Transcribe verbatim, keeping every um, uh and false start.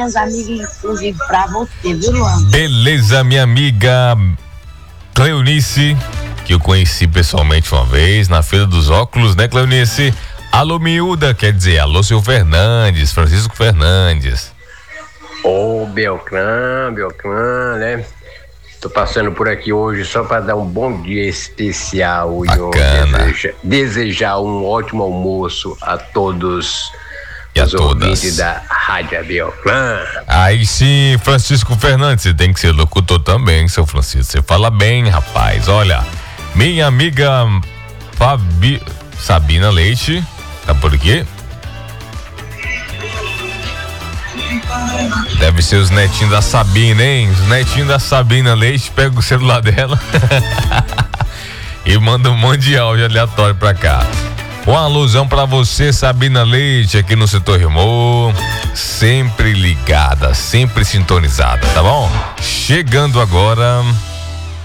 minhas amigas, inclusive pra você, viu, Luan? Beleza, minha amiga Cleonice, que eu conheci pessoalmente uma vez na Feira dos Óculos, né, Cleonice? Alô, miúda, quer dizer, alô, seu Fernandes, Francisco Fernandes. Ô, Belclã, Belclã, né? Tô passando por aqui hoje só para dar um bom dia especial. Bacana. E deseja, desejar um ótimo almoço a todos e a os todas ouvintes da Rádio Belclã. Aí sim, Francisco Fernandes, você tem que ser locutor também, seu Francisco. Você fala bem, rapaz. Olha, minha amiga Fabi... Sabina Leite, tá por aqui? Deve ser os netinhos da Sabina, hein? Os netinhos da Sabina Leite, pega o celular dela e manda um monte de áudio aleatório pra cá. Uma alusão pra você, Sabina Leite, aqui no Setor Rimou, sempre ligada, sempre sintonizada, tá bom? Chegando agora